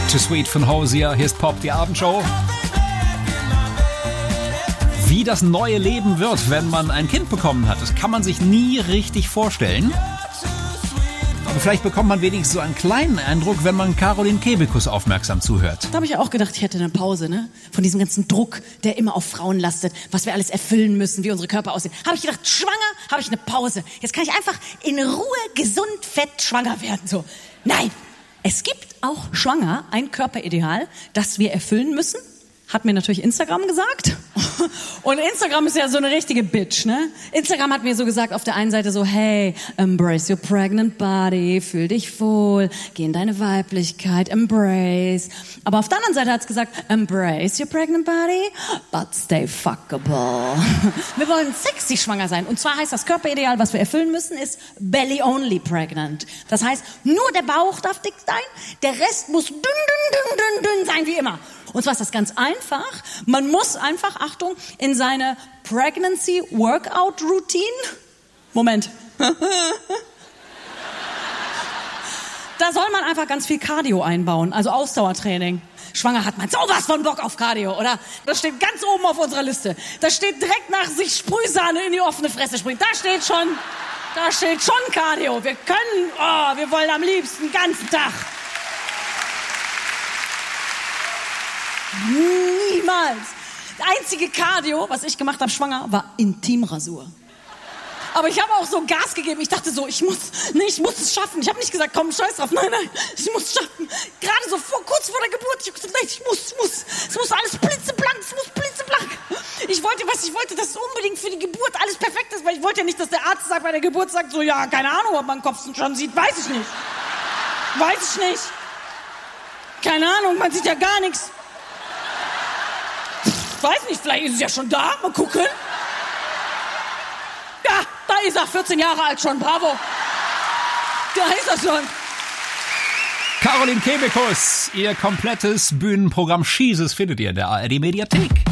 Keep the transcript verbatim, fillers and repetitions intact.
Too Sweet von Hosier, hier ist Pop, die Abendshow. Wie das neue Leben wird, wenn man ein Kind bekommen hat, das kann man sich nie richtig vorstellen. Aber vielleicht bekommt man wenigstens so einen kleinen Eindruck, wenn man Caroline Kebekus aufmerksam zuhört. Da habe ich ja auch gedacht, ich hätte eine Pause, ne? Von diesem ganzen Druck, der immer auf Frauen lastet, was wir alles erfüllen müssen, wie unsere Körper aussehen. Habe ich gedacht, schwanger, habe ich eine Pause. Jetzt kann ich einfach in Ruhe, gesund, fett schwanger werden. So, nein, es gibt auch schwanger ein Körperideal, das wir erfüllen müssen. Hat mir natürlich Instagram gesagt. Und Instagram ist ja so eine richtige Bitch, ne? Instagram hat mir so gesagt, auf der einen Seite so, hey, embrace your pregnant body, fühl dich wohl, geh in deine Weiblichkeit, embrace. Aber auf der anderen Seite hat es gesagt, embrace your pregnant body, but stay fuckable. Wir wollen sexy schwanger sein. Und zwar heißt das Körperideal, was wir erfüllen müssen, ist belly only pregnant. Das heißt, nur der Bauch darf dick sein, der Rest muss dünn, dünn, dünn, dünn, dünn sein wie immer. Und zwar ist das ganz einfach. Man muss einfach, Achtung, in seine Pregnancy Workout Routine, Moment, da soll man einfach ganz viel Cardio einbauen, also Ausdauertraining. Schwanger hat man sowas von Bock auf Cardio, oder? Das steht ganz oben auf unserer Liste. Da steht direkt nach sich Sprühsahne in die offene Fresse springen. Da steht schon, da steht schon Cardio. Wir können, oh, wir wollen am liebsten den ganzen Tag. Niemals. Das einzige Cardio, was ich gemacht habe, schwanger, war Intimrasur. Aber ich habe auch so Gas gegeben. Ich dachte so, ich muss, nee, ich muss es schaffen. Ich habe nicht gesagt, komm, scheiß drauf. Nein, nein, ich muss es schaffen. Gerade so vor, kurz vor der Geburt. Ich habe gesagt, nein, ich muss, ich muss. Es muss alles blitzeblank, es muss blitzeblank. Ich wollte, was ich wollte, dass es unbedingt für die Geburt alles perfekt ist, weil ich wollte ja nicht, dass der Arzt sagt, bei der Geburt sagt so, ja, keine Ahnung, ob man den Kopf schon sieht, weiß ich nicht. Weiß ich nicht. Keine Ahnung, man sieht ja gar nichts. Weiß nicht, vielleicht ist es ja schon da. Mal gucken. Ja, da ist er, vierzehn Jahre alt schon. Bravo. Da ist er schon. Caroline Kebekus, ihr komplettes Bühnenprogramm Schießes findet ihr in der A R D Mediathek.